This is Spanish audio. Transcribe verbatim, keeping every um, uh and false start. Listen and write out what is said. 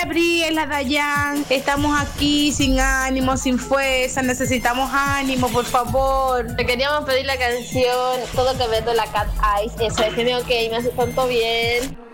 la Bri, es la Dayan. Estamos aquí sin ánimo, sin fuerza. Necesitamos ánimo, por favor. Te queríamos pedir la canción Todo que ver de la Cat Eyes. Eso es que tengo que me hace tanto bien.